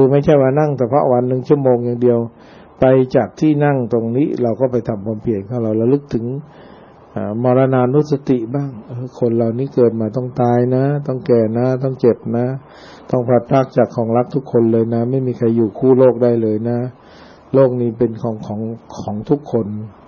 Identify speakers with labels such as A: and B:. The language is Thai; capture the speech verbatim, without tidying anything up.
A: ไม่ใช่ว่านั่งแต่เพราะวันหนึ่งชั่วโมงอย่างเดียวไปจากที่นั่งตรงนี้เราก็ไปทำความเพียรของเราระลึกถึงมรณานุสติบ้างคนเรานี่เกิดมาต้องตายนะต้องแก่นะต้องเจ็บนะต้องพลัดพรากจากของรักทุกคนเลยนะไม่มีใครอยู่คู่โลกได้เลยนะโลกนี้เป็นของของของทุกคน